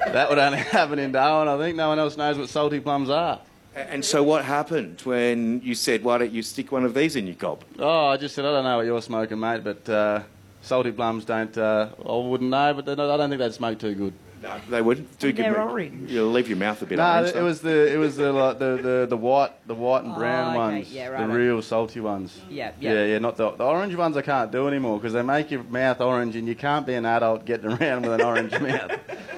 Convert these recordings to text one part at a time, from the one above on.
That would only happen in Darwin, I think. No one else knows what salty plums are. And so what happened when you said, why don't you stick one of these in your gob? Oh, I just said, I don't know what you're smoking, mate, but salty plums don't... I wouldn't know, but I don't think they'd smoke too good. No, they wouldn't. They're orange. You'll leave your mouth a bit No, orange. it was the white and brown ones, yeah, right. the real salty ones. Yeah. Not the orange ones. I can't do anymore because they make your mouth orange, and you can't be an adult getting around with an orange mouth.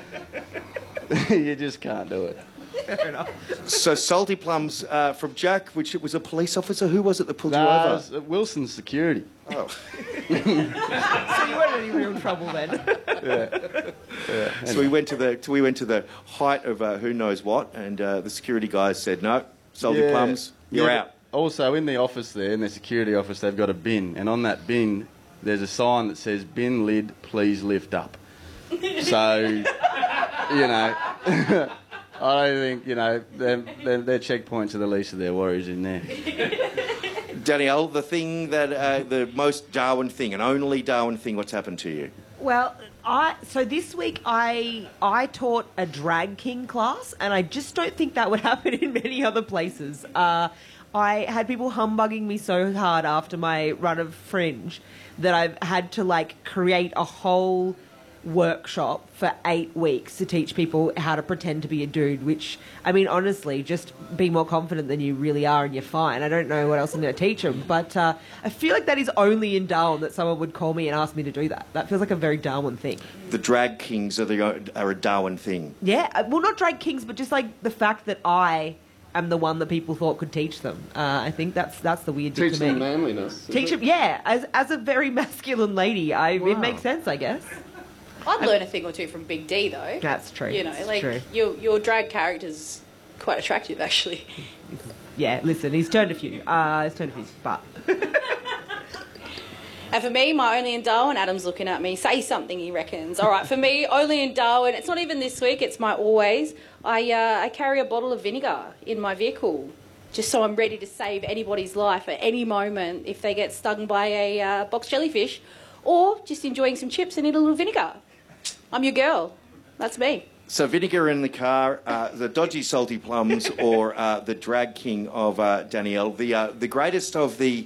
You just can't do it. Fair enough. So salty plums from Jack, which it was a police officer. Who was it that pulled you No, over? it was Wilson's security. Oh. So you weren't in any real trouble then. Yeah. So we went to the height of who knows what, and the security guys said, no, salty plums, you're out. Also, in the office there, in the security office, they've got a bin, and on that bin, there's a sign that says, bin lid, please lift up. So, you know, I don't think, you know, their checkpoints are the least of their worries in there. Danielle, the thing that, the most Darwin thing, and only Darwin thing, what's happened to you? Well, so this week I taught a drag king class, and I just don't think that would happen in many other places. I had people humbugging me so hard after my run of Fringe that I've had to, like, create a whole workshop for 8 weeks to teach people how to pretend to be a dude, which, I mean, honestly, just be more confident than you really are and you're fine. I don't know what else I'm going to teach them, but I feel like that is only in Darwin that someone would call me and ask me to do that. That feels like a very Darwin thing. The drag kings are a Darwin thing. Yeah, well, not drag kings, but just like the fact that I am the one that people thought could teach them. I think that's the weird thing Teach to me. them manliness. Teach them, yeah. As a very masculine lady, it makes sense, I guess. I'd learn a thing or two from Big D, though. That's true. You know, It's like, true. your drag character's quite attractive, actually. Yeah, listen, he's turned a few. But... And for me, my only in Darwin, Adam's looking at me, say something, he reckons. All right, for me, only in Darwin, it's not even this week, it's my always. I carry a bottle of vinegar in my vehicle, just so I'm ready to save anybody's life at any moment if they get stung by a box jellyfish, or just enjoying some chips and need a little vinegar. I'm your girl. That's me. So vinegar in the car, the dodgy salty plums, or the drag king of Danielle. The greatest of the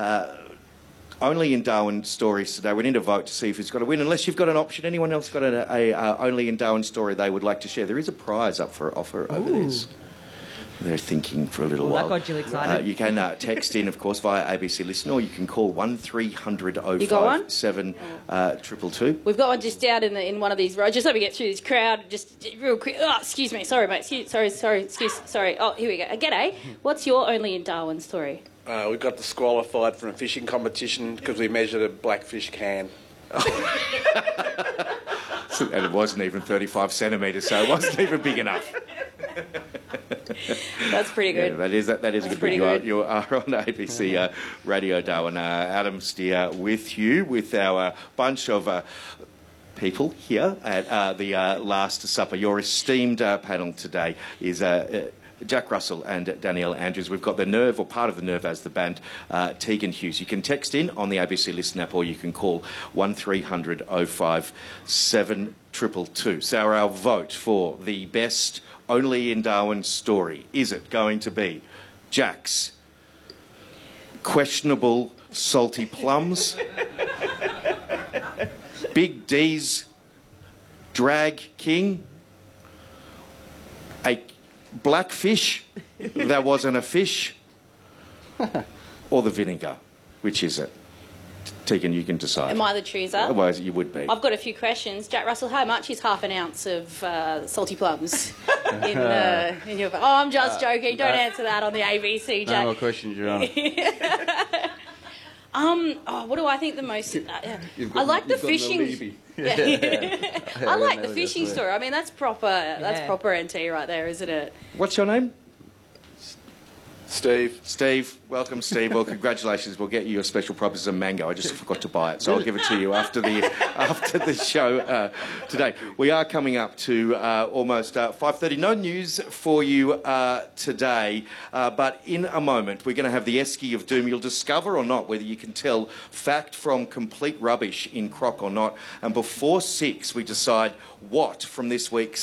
only in Darwin stories today. We need to vote to see if who's got to win. Unless you've got an option, anyone else got a only in Darwin story they would like to share? There is a prize up for offer over this. They're thinking for a little while. That got you excited. You can text in, of course, via ABC Listen, or you can call 1300 You got one? 057 222. We've got one just out in one of these roads. Just let me get through this crowd, just real quick. Oh, excuse me. Sorry, mate. Sorry. Oh, here we go. G'day. What's your only in Darwin story? We got disqualified from a fishing competition because we measured a blackfish can. And it wasn't even 35 centimetres, so it wasn't even big enough. That's pretty good. Yeah, that is a good one. You are on ABC Radio Darwin. Adam Steer with you, with our bunch of people here at the Last Supper. Your esteemed panel today is Jack Russell and Danielle Andrews. We've got the Nerve, or part of the Nerve as the band, Tegan Hughes. You can text in on the ABC Listen app, or you can call 1300 057 222. So our vote for the best only in Darwin story, is it going to be Jack's questionable salty plums, Big D's drag king, a blackfish that wasn't a fish, or the vinegar? Which is it? Tegan, you can decide. Am I the chooser? Otherwise, you would be. I've got a few questions. Jack Russell, how much is half an ounce of salty plums in your... Oh, I'm just joking. Don't answer that on the ABC, Jack. No more questions, Your Honour. What do I think the most... I like the fishing... I like the fishing story. I mean, that's proper NT right there, isn't it? What's your name? Steve. Welcome, Steve. Well, congratulations. We'll get you a special prize as a mango. I just forgot to buy it, so I'll give it to you after the show today. We are coming up to almost 5:30. No news for you today, but in a moment we're going to have the Esky of Doom. You'll discover or not whether you can tell fact from complete rubbish in Croc or not. And before 6, we decide what from this week's